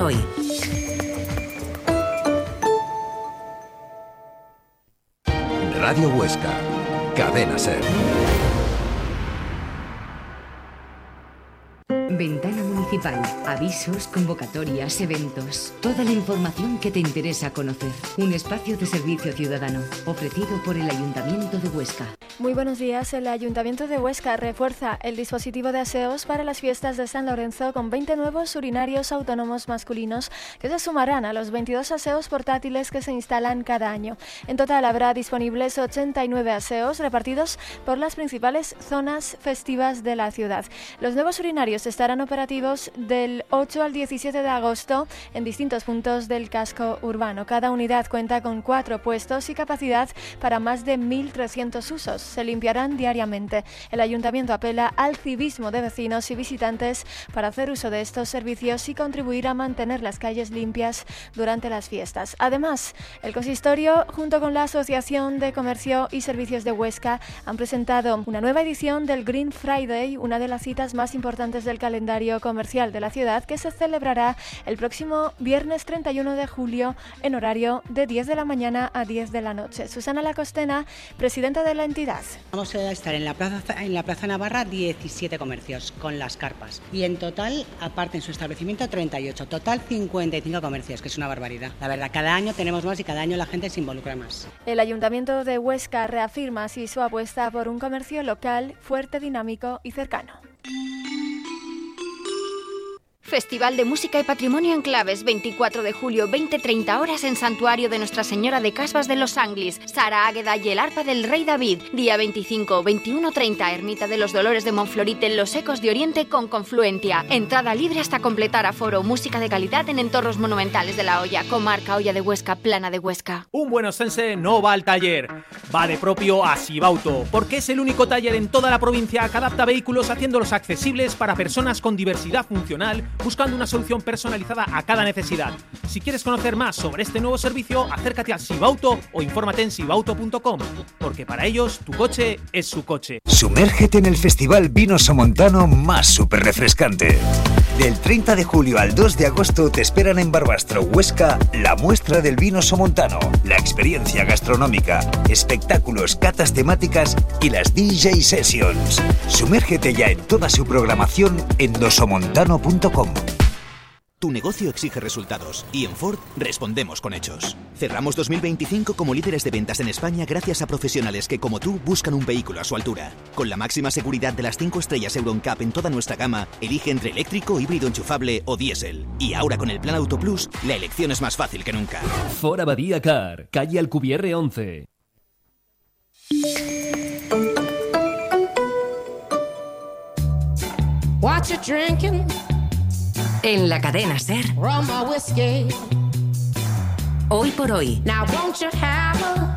hoy. Radio Huesca, Cadena SER. Ventana Municipal. Avisos, convocatorias, eventos. Toda la información que te interesa conocer. Un espacio de servicio ciudadano ofrecido por el Ayuntamiento de Huesca. Muy buenos días. El Ayuntamiento de Huesca refuerza el dispositivo de aseos para las fiestas de San Lorenzo con 20 nuevos urinarios autónomos masculinos que se sumarán a los 22 aseos portátiles que se instalan cada año. En total habrá disponibles 89 aseos repartidos por las principales zonas festivas de la ciudad. Los nuevos urinarios estarán operativos del 8 al 17 de agosto en distintos puntos del casco urbano. Cada unidad cuenta con 4 puestos y capacidad para más de 1.300 usos. Se limpiarán diariamente. El Ayuntamiento apela al civismo de vecinos y visitantes para hacer uso de estos servicios y contribuir a mantener las calles limpias durante las fiestas. Además, el consistorio, junto con la Asociación de Comercio y Servicios de Huesca, han presentado una nueva edición del Green Friday, una de las citas más importantes del calendario comercial de la ciudad, que se celebrará el próximo viernes 31 de julio en horario de 10 de la mañana a 10 de la noche. Susana Lacostena, presidenta de la entidad. Vamos a estar en la Plaza Navarra 17 comercios con las carpas y en total, aparte en su establecimiento, 38, total 55 comercios, que es una barbaridad. La verdad, cada año tenemos más y cada año la gente se involucra más. El Ayuntamiento de Huesca reafirma así su apuesta por un comercio local, fuerte, dinámico y cercano. Festival de Música y Patrimonio en Claves, 24 de julio, 20-30 horas en Santuario de Nuestra Señora de Casbas de los Anglis, Sara Águeda y el Arpa del Rey David. Día 25, 21-30, Ermita de los Dolores de Monflorite en Los Ecos de Oriente con Confluencia. Entrada libre hasta completar aforo. Música de calidad en entornos monumentales de La Hoya, comarca Hoya de Huesca, Plana de Huesca. Un buen ostense no va al taller, va de propio a Sibauto, porque es el único taller en toda la provincia que adapta vehículos haciéndolos accesibles para personas con diversidad funcional, buscando una solución personalizada a cada necesidad. Si quieres conocer más sobre este nuevo servicio, acércate a Sibauto o infórmate en sibauto.com, porque para ellos tu coche es su coche. Sumérgete en el Festival Vino Somontano más súper refrescante. Del 30 de julio al 2 de agosto te esperan en Barbastro, Huesca, la muestra del vino somontano, la experiencia gastronómica, espectáculos, catas temáticas y las DJ Sessions. Sumérgete ya en toda su programación en dosomontano.com. Tu negocio exige resultados y en Ford respondemos con hechos. Cerramos 2025 como líderes de ventas en España gracias a profesionales que, como tú, buscan un vehículo a su altura. Con la máxima seguridad de las 5 estrellas Euro NCAP en toda nuestra gama, elige entre eléctrico, híbrido enchufable o diésel. Y ahora con el Plan Auto Plus, la elección es más fácil que nunca. Ford Abadía Car, calle Alcubierre 11. What you drinking? En la cadena SER. Rum or whiskey. Hoy por hoy. Now won't you have a